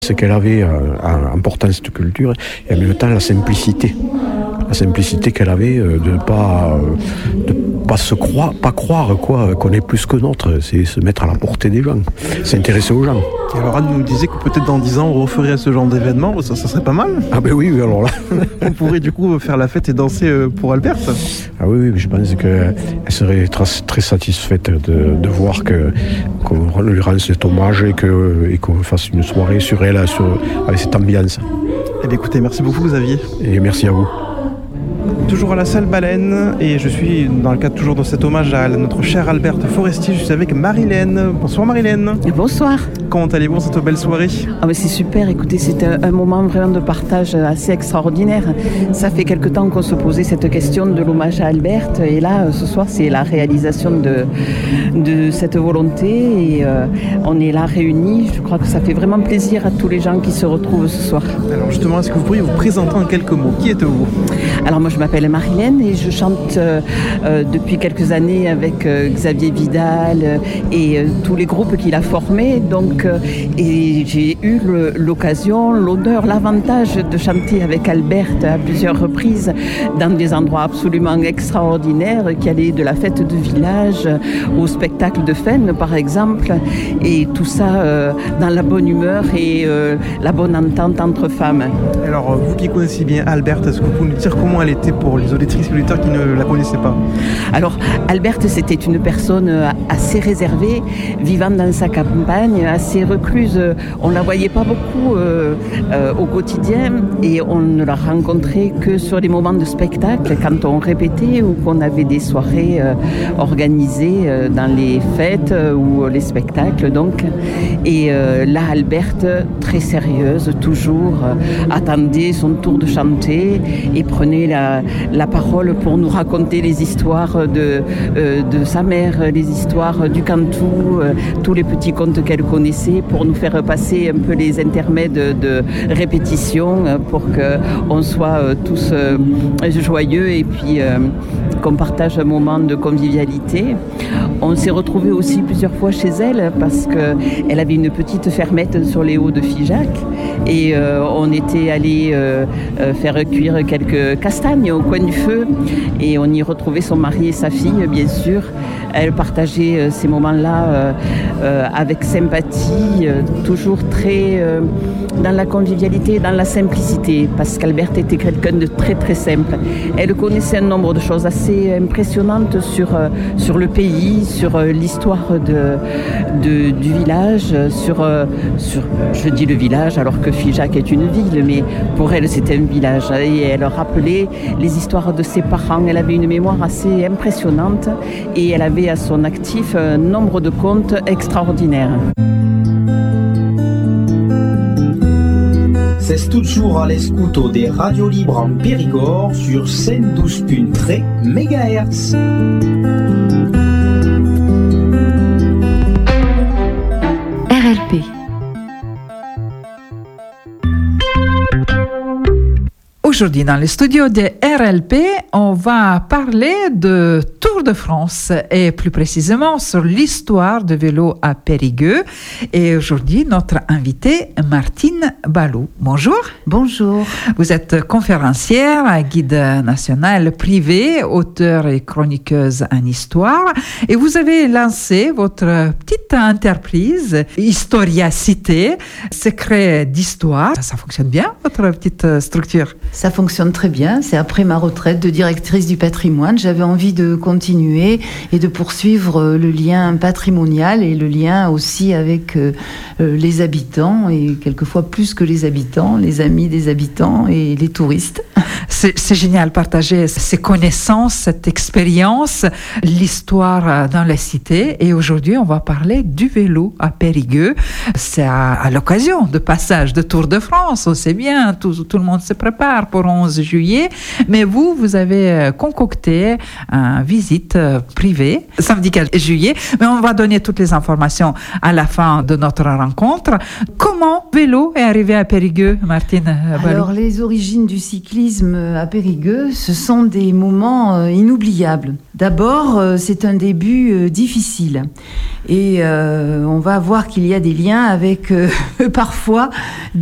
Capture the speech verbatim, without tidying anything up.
Ce qu'elle avait en portant cette culture, et en même temps la simplicité. La simplicité qu'elle avait de ne pas, de pas se croire, pas croire quoi, qu'on est plus que notre, c'est se mettre à la portée des gens, s'intéresser aux gens. Et alors Anne nous disait que peut-être dans dix ans on referait ce genre d'événement, ça, ça serait pas mal. Ah ben oui, oui alors là. On pourrait du coup faire la fête et danser pour Alberte. Ah oui, oui, je pense qu'elle serait très, très satisfaite de, de voir que, qu'on lui rende cet hommage et, que, et qu'on fasse une soirée sur elle sur, avec cette ambiance. Eh bien écoutez, merci beaucoup Xavier. Et merci à vous. Toujours à la salle Baleine, et je suis dans le cadre toujours de cet hommage à notre chère Alberte Forestier. Je suis avec Marilène. Bonsoir Marilène. Bonsoir. Comment allez-vous cette belle soirée? Ah mais c'est super, écoutez, c'est un, un moment vraiment de partage assez extraordinaire. Ça fait quelque temps qu'on se posait cette question de l'hommage à Alberte, et là ce soir c'est la réalisation de, de cette volonté, et euh, on est là réunis. Je crois que ça fait vraiment plaisir à tous les gens qui se retrouvent ce soir. Alors justement, est-ce que vous pourriez vous présenter en quelques mots? Qui êtes-vous? Alors moi je m'appelle Marilène et je chante euh, euh, depuis quelques années avec euh, Xavier Vidal euh, et euh, tous les groupes qu'il a formés. Donc, euh, et j'ai eu le, l'occasion, l'honneur, l'avantage de chanter avec Alberte à plusieurs reprises dans des endroits absolument extraordinaires qui allaient de la fête de village au spectacle de Fresnes par exemple, et tout ça euh, dans la bonne humeur et euh, la bonne entente entre femmes. Alors vous qui connaissez bien Alberte, est-ce que vous pouvez nous dire comment elle était pour les auditrices et auditeurs qui ne la connaissaient pas? Alors, Alberte, c'était une personne assez réservée, vivant dans sa campagne, assez recluse. On ne la voyait pas beaucoup euh, euh, au quotidien, et on ne la rencontrait que sur les moments de spectacle, quand on répétait ou qu'on avait des soirées euh, organisées euh, dans les fêtes euh, ou les spectacles. Donc. Et euh, là, Alberte, très sérieuse, toujours, euh, attendait son tour de chanter et prenait la, la parole pour nous raconter les histoires de, euh, de sa mère, les histoires du Cantou, euh, tous les petits contes qu'elle connaissait, pour nous faire passer un peu les intermèdes de, de répétition, euh, pour qu'on soit euh, tous euh, joyeux et puis euh, qu'on partage un moment de convivialité. On s'est retrouvés aussi plusieurs fois chez elle parce qu'elle avait une petite fermette sur les hauts de Figeac, et euh, on était allé euh, euh, faire cuire quelques castagnes au coin du feu, et on y retrouvait son mari et sa fille, bien sûr. Elle partageait euh, ces moments-là euh, euh, avec sympathie, euh, toujours très euh, dans la convivialité, dans la simplicité, parce qu'Alberte était quelqu'un de très très simple. Elle connaissait un nombre de choses assez impressionnantes sur, euh, sur le pays, sur euh, l'histoire de, de, du village, sur, euh, sur, je dis le village alors que Figeac est une ville, mais pour elle c'était un village, et elle rappelait les histoires de ses parents. Elle avait une mémoire assez impressionnante, et elle avait à son actif un nombre de contes extraordinaires. C'est toujours à l'escuto des radios libres en Périgord sur cent douze virgule trois mégahertz. R L P. Aujourd'hui, dans les studios de R L P, on va parler de Tour de France et plus précisément sur l'histoire du vélo à Périgueux. Et aujourd'hui, notre invitée, Martine Balou. Bonjour. Bonjour. Vous êtes conférencière, guide national privé, auteure et chroniqueuse en histoire. Et vous avez lancé votre petite entreprise, Historia Cité, secret d'histoire. Ça fonctionne bien, votre petite structure? Ça fonctionne très bien. C'est après ma retraite de directrice du patrimoine. J'avais envie de continuer et de poursuivre le lien patrimonial et le lien aussi avec euh, les habitants, et quelquefois plus que les habitants, les amis des habitants et les touristes. C'est, c'est génial, partager ces connaissances, cette expérience, l'histoire dans la cité. Et aujourd'hui, on va parler du vélo à Périgueux. C'est à, à l'occasion de passage de Tour de France. On sait bien, tout, tout le monde se prépare pour onze juillet. Mais vous, vous avez concocté une visite privée samedi quatre juillet. Mais on va donner toutes les informations à la fin de notre rencontre. Comment vélo est arrivé à Périgueux, Martine Balou? Alors, les origines du cyclisme cyclisme à Périgueux, ce sont des moments inoubliables. D'abord, c'est un début difficile. Et euh, on va voir qu'il y a des liens avec euh, parfois